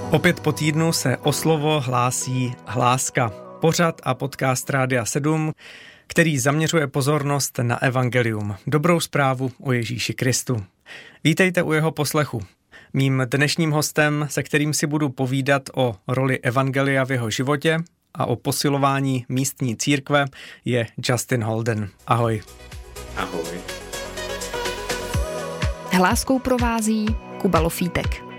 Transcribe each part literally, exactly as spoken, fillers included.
Opět po týdnu se o slovo hlásí Hláska. Pořad a podcast Rádia sedm, který zaměřuje pozornost na evangelium, dobrou zprávu o Ježíši Kristu. Vítejte u jeho poslechu. Mým dnešním hostem, se kterým si budu povídat o roli evangelia v jeho životě a o posilování místní církve, je Justin Holden. Ahoj. Ahoj. Hláskou provází Kuba Lofítek.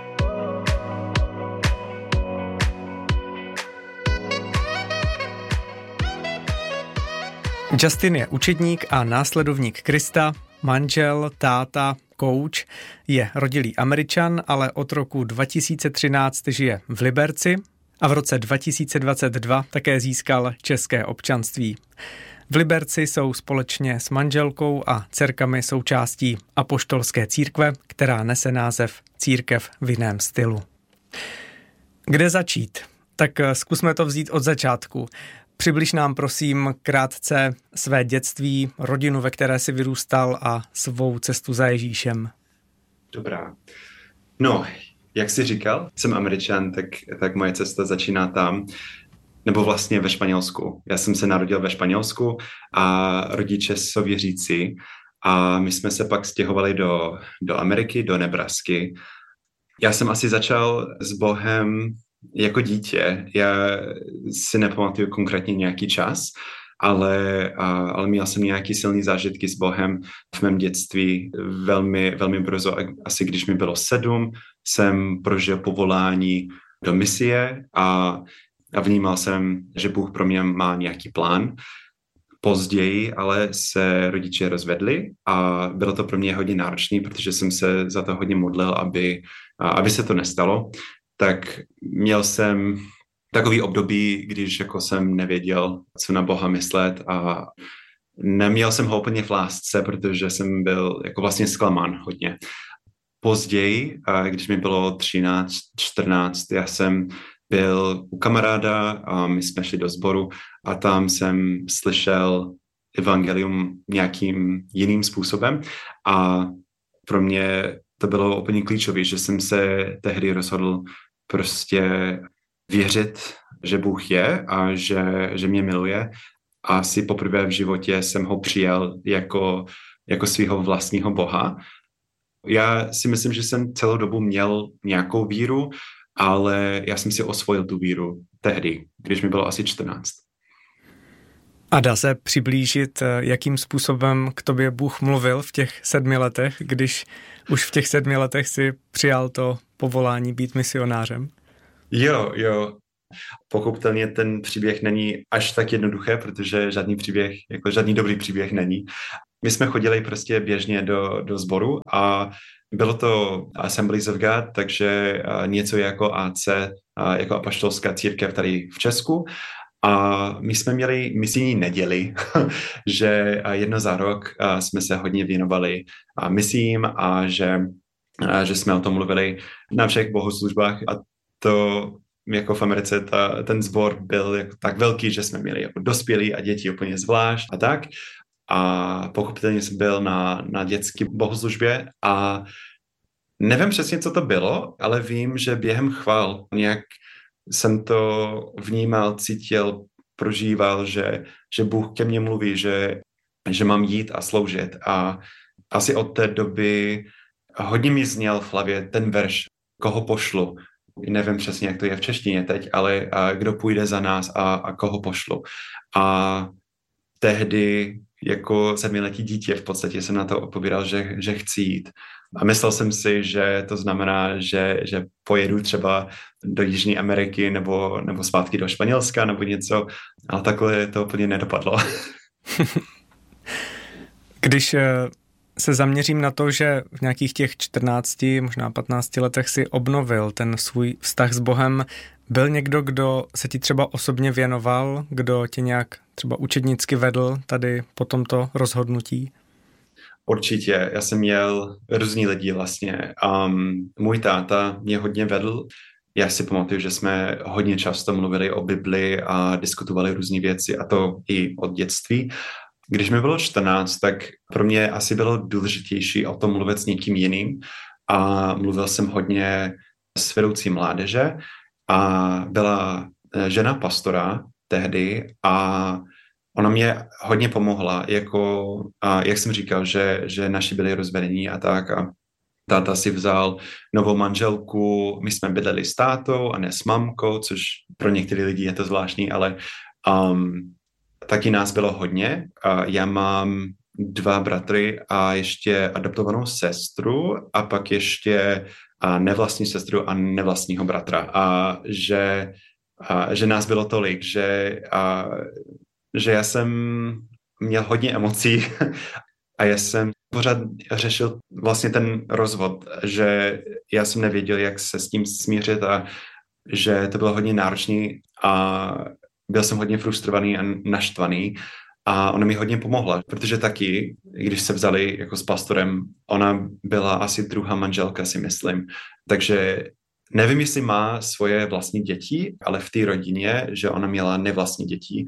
Justin je učedník a následovník Krista, manžel, táta, kouč, je rodilý Američan, ale od roku dva tisíce třináct žije v Liberci a v roce dva tisíce dvacet dva také získal české občanství. V Liberci jsou společně s manželkou a dcerkami součástí apoštolské církve, která nese název Církev v jiném stylu. Kde začít? Tak zkusme to vzít od začátku. Přibliž nám prosím krátce své dětství, rodinu, ve které jsi vyrůstal a svou cestu za Ježíšem. Dobrá. No, jak jsi říkal, jsem Američan, tak, tak moje cesta začíná tam, nebo vlastně ve Španělsku. Já jsem se narodil ve Španělsku a rodiče jsou věřící a my jsme se pak stěhovali do, do Ameriky, do Nebrasky. Já jsem asi začal s Bohem jako dítě. Já si nepamatuju konkrétně nějaký čas, ale, ale měl jsem nějaký silný zážitky s Bohem v mém dětství velmi, velmi brzo. Asi když mi bylo sedm, jsem prožil povolání do misie a, a vnímal jsem, že Bůh pro mě má nějaký plán. Později ale se rodiče rozvedli a bylo to pro mě hodně náročné, protože jsem se za to hodně modlil, aby, aby se to nestalo. Tak měl jsem takový období, když jako jsem nevěděl, co na Boha myslet a neměl jsem ho úplně v lásce, protože jsem byl jako vlastně zklamán hodně. Později, když mi bylo třináct, čtrnáct, já jsem byl u kamaráda a my jsme šli do sboru a tam jsem slyšel evangelium nějakým jiným způsobem a pro mě to bylo úplně klíčové, že jsem se tehdy rozhodl prostě věřit, že Bůh je a že, že mě miluje. A asi poprvé v životě jsem ho přijal jako, jako svého vlastního Boha. Já si myslím, že jsem celou dobu měl nějakou víru, ale já jsem si osvojil tu víru tehdy, když mi bylo asi čtrnáct. A dá se přiblížit, jakým způsobem k tobě Bůh mluvil v těch sedmi letech, když už v těch sedmi letech si přijal to povolání být misionářem? Jo, jo. Pochopitelně ten příběh není až tak jednoduché, protože žádný příběh, jako žádný dobrý příběh není. My jsme chodili prostě běžně do, do sboru a bylo to Assemblies of God, takže něco jako A C, jako apoštolská církev tady v Česku. A my jsme měli misijní neděli, že jedno za rok jsme se hodně věnovali misím a že, že jsme o tom mluvili na všech bohoslužbách a to jako v Americe ta, ten sbor byl jako tak velký, že jsme měli jako dospělí a děti úplně zvlášť a tak. A pochopitelně jsem byl na, na dětské bohoslužbě a nevím přesně, co to bylo, ale vím, že během chvál nějak jsem to vnímal, cítil, prožíval, že, že Bůh ke mně mluví, že, že mám jít a sloužit. A asi od té doby hodně mi zněl v hlavě ten verš, koho pošlu. Nevím přesně, jak to je v češtině teď, ale a kdo půjde za nás a, a koho pošlu. A tehdy jako sedmiletý dítě v podstatě jsem na to odpovídal, že, že chci jít. A myslel jsem si, že to znamená, že, že pojedu třeba do Jižní Ameriky nebo, nebo zpátky do Španělska nebo něco, ale takhle to úplně nedopadlo. Když se zaměřím na to, že v nějakých těch čtrnácti, možná patnácti letech si obnovil ten svůj vztah s Bohem, byl někdo, kdo se ti třeba osobně věnoval, kdo tě nějak třeba učednicky vedl tady po tomto rozhodnutí? Určitě, já jsem měl různý lidi vlastně. Um, můj táta mě hodně vedl. Já si pamatuju, že jsme hodně často mluvili o Bibli a diskutovali různé věci, a to i od dětství. Když mi bylo čtrnáct, tak pro mě asi bylo důležitější o tom mluvit s někým jiným a mluvil jsem hodně s vedoucí mládeže a byla žena pastora tehdy a ona mě hodně pomohla, jako, a jak jsem říkal, že, že naši byli rozvedení a tak a táta si vzal novou manželku, my jsme bydleli s tátou a ne s mamkou, což pro některé lidi je to zvláštní, ale um, taky nás bylo hodně. A já mám dva bratry a ještě adoptovanou sestru a pak ještě a nevlastní sestru a nevlastního bratra. A že, a, že nás bylo tolik, že, a, že já jsem měl hodně emocí a já jsem pořád řešil vlastně ten rozvod, že já jsem nevěděl, jak se s tím smířit a že to bylo hodně náročný a byl jsem hodně frustrovaný a naštvaný a ona mi hodně pomohla, protože taky, když se vzali jako s pastorem, ona byla asi druhá manželka, si myslím, takže nevím, jestli má svoje vlastní děti, ale v té rodině, že ona měla nevlastní děti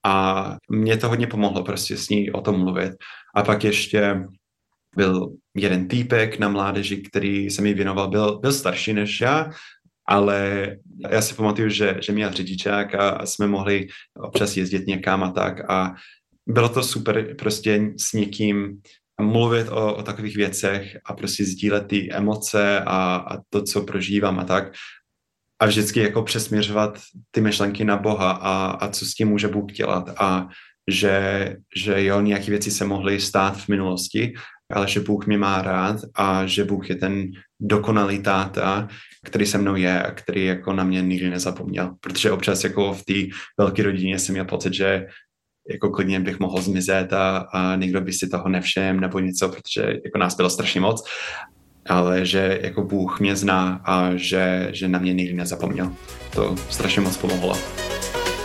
a mě to hodně pomohlo prostě s ní o tom mluvit. A pak ještě byl jeden týpek na mládeži, který se mi věnoval, byl, byl starší než já, ale já si pamatuju, že, že měl řidičák a, a jsme mohli občas jezdit někam a tak a bylo to super prostě s někým mluvit o, o takových věcech a prostě sdílet ty emoce a, a to, co prožívám a tak a vždycky jako přesměřovat ty myšlenky na Boha a, a co s tím může Bůh dělat a že, že jo, nějaké věci se mohly stát v minulosti, ale že Bůh mě má rád a že Bůh je ten dokonalý táta, který se mnou je a který jako na mě nikdy nezapomněl. Protože občas jako v té velké rodině jsem měl pocit, že jako klidně bych mohl zmizet a, a nikdo by si toho nevšiml nebo něco, protože jako nás bylo strašně moc, ale že jako Bůh mě zná a že, že na mě nikdy nezapomněl. To strašně moc pomohlo.